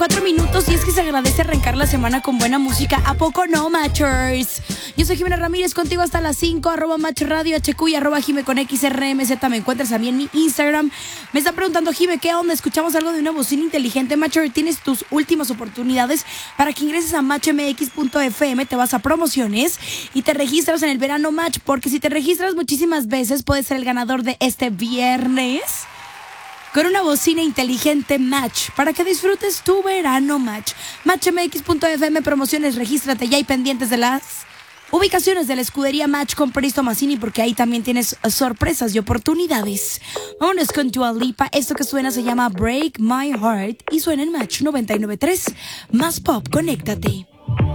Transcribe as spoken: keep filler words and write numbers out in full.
Cuatro minutos y es que se agradece arrancar la semana con buena música. ¿A poco no, Matchers? Yo soy Jimena Ramírez, contigo hasta las cinco, arroba Match Radio H Q y arroba Jime con X R M Z. Me encuentras a mí en mi Instagram. Me está preguntando, Jime, ¿qué onda? Escuchamos algo de una bocina inteligente. Matcher, tienes tus últimas oportunidades para que ingreses a match m x punto f m, te vas a promociones y te registras en el verano Match, porque si te registras muchísimas veces puedes ser el ganador de este viernes con una bocina inteligente Match, para que disfrutes tu verano Match. match m x punto f m, promociones, regístrate ya y pendientes de las ubicaciones de la escudería Match con Peristo Mazzini, porque ahí también tienes sorpresas y oportunidades. Vámonos con Dua Lipa. Esto que suena se llama Break My Heart y suena en Match noventa y nueve punto tres. Más pop, conéctate.